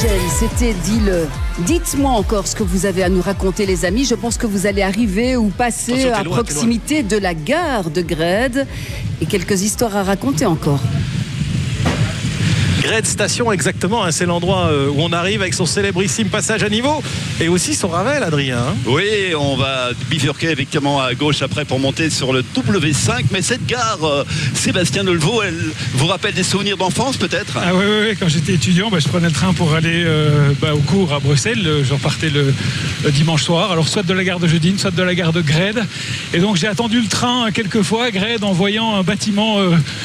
Angèle, c'était Dis-le. Dites-moi encore ce que vous avez à nous raconter, les amis. Je pense que vous allez arriver ou passer à proximité de la gare de Grède et quelques histoires à raconter encore. Grède Station, exactement, hein, c'est l'endroit où on arrive avec son célébrissime passage à niveau et aussi son Ravel, Adrien. Hein. Oui, on va bifurquer effectivement à gauche après pour monter sur le W5. Mais cette gare, Sébastien Delvaux, elle vous rappelle des souvenirs d'enfance peut-être? Ah oui, quand j'étais étudiant, je prenais le train pour aller au cours à Bruxelles. Je repartais le dimanche soir, alors soit de la gare de Jeudine, soit de la gare de Grède. Et donc j'ai attendu le train quelques fois à Grède en voyant un bâtiment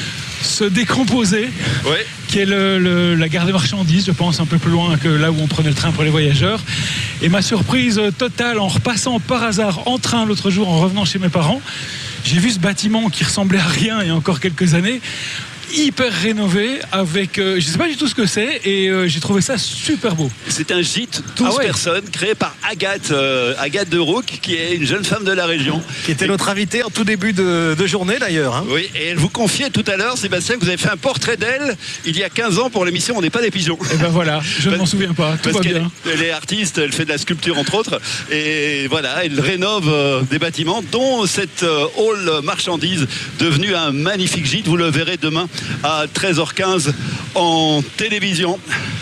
se décomposer, ouais. Qui est la gare des marchandises, je pense, un peu plus loin que là où on prenait le train pour les voyageurs. Et ma surprise totale, en repassant par hasard en train l'autre jour, en revenant chez mes parents, j'ai vu ce bâtiment qui ressemblait à rien il y a encore quelques années, hyper rénové, avec je sais pas du tout ce que c'est, et j'ai trouvé ça super beau. C'est un gîte 12 personnes créé par Agathe de Rouk, qui est une jeune femme de la région, qui était notre invitée en tout début de journée d'ailleurs, hein. Oui, et elle vous confiait tout à l'heure, Sébastien, que vous avez fait un portrait d'elle il y a 15 ans pour l'émission On n'est pas des pigeons. Et ben voilà, je ne m'en souviens pas, tout va bien. Elle est artiste, elle fait de la sculpture entre autres, et voilà, elle rénove des bâtiments, dont cette hall marchandise devenue un magnifique gîte. Vous le verrez demain à 13h15 en télévision.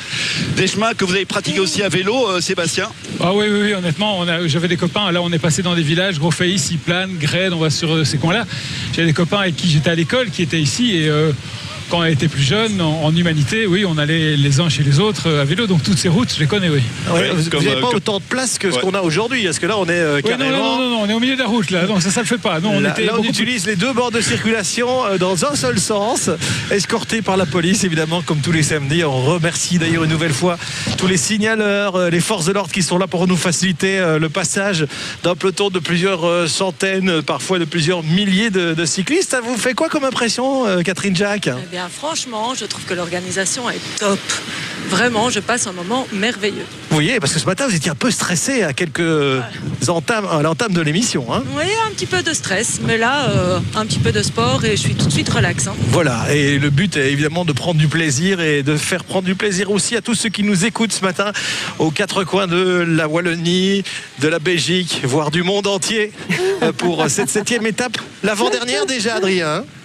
Des chemins que vous avez pratiqués aussi à vélo, Sébastien? Ah oui, honnêtement, j'avais des copains. Là, on est passé dans des villages, Grosfailly, Siplane, Grède, on va sur ces coins-là. J'avais des copains avec qui j'étais à l'école qui étaient ici, et quand on était plus jeune, en humanité, oui, on allait les uns chez les autres à vélo. Donc toutes ces routes, je les connais, oui. Ouais, vous n'avez pas autant de place que ce qu'on a aujourd'hui, parce que là, on est carrément... Non, on est au milieu de la route, là. Donc ça le fait pas. Non, on utilise les deux bords de circulation dans un seul sens, escortés par la police, évidemment, comme tous les samedis. On remercie d'ailleurs une nouvelle fois tous les signaleurs, les forces de l'ordre qui sont là pour nous faciliter le passage d'un peloton de plusieurs centaines, parfois de plusieurs milliers de cyclistes. Ça vous fait quoi comme impression, Catherine Jacques? Franchement, je trouve que l'organisation est top. Vraiment, je passe un moment merveilleux. Vous voyez, parce que ce matin, vous étiez un peu stressé à l'entame de l'émission. Hein. Oui, un petit peu de stress, mais là, un petit peu de sport et je suis tout de suite relax. Hein. Voilà, et le but est évidemment de prendre du plaisir et de faire prendre du plaisir aussi à tous ceux qui nous écoutent ce matin aux quatre coins de la Wallonie, de la Belgique, voire du monde entier pour cette 7e étape. L'avant-dernière déjà, Adrien. Hein.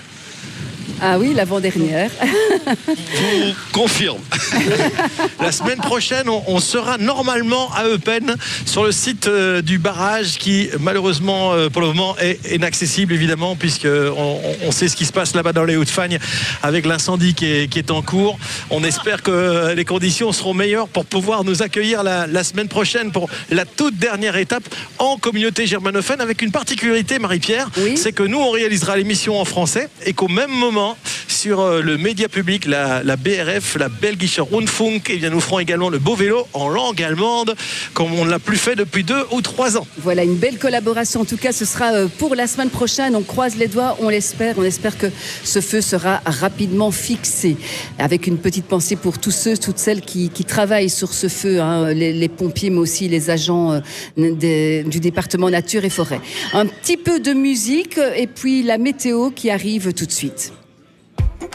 Ah oui, l'avant-dernière. Vous confirme. La semaine prochaine, on sera normalement à Eupen, sur le site du barrage qui, malheureusement, pour le moment, est inaccessible, évidemment, puisqu'on sait ce qui se passe là-bas dans les Hauts-de-Fagne avec l'incendie qui est en cours. On espère que les conditions seront meilleures pour pouvoir nous accueillir la semaine prochaine pour la toute dernière étape en communauté germanophone, avec une particularité, Marie-Pierre, c'est que nous, on réalisera l'émission en français et qu'au même moment, sur le média public, la BRF, la Belgische Rundfunk, et bien nous ferons également le beau vélo en langue allemande, comme on ne l'a plus fait depuis 2 ou 3 ans. Voilà, une belle collaboration. En tout cas, ce sera pour la semaine prochaine. On croise les doigts, on l'espère. On espère que ce feu sera rapidement fixé. Avec une petite pensée pour tous ceux, toutes celles qui travaillent sur ce feu, hein, les pompiers, mais aussi les agents du département nature et forêt. Un petit peu de musique et puis la météo qui arrive tout de suite.